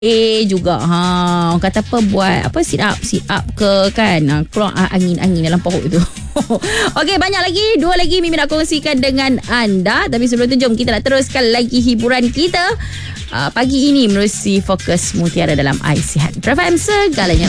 juga. Orang kata apa, buat apa, sit up ke kan, keluar angin dalam perut tu. Okey, banyak lagi, 2 lagi Mimi nak kongsikan dengan anda. Tapi sebelum tu jom kita nak teruskan lagi hiburan kita pagi ini menerusi Fokus Mutiara dalam Ais Sihat. Trafam segalanya.